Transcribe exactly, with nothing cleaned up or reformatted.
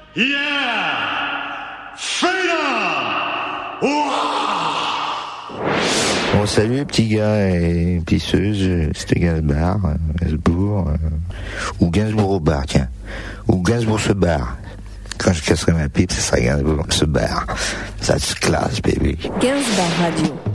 Yeah! Freedom! Wow! Bon, salut petits gars et pisseuses, c'était Gainsbourg, euh, Gainsbourg, euh, ou Gainsbourg au bar, tiens. Ou Gainsbourg se barre. Quand je casserai ma pipe, ça sera Gainsbourg se barre. Ça se classe, baby. Gainsbourg Radio.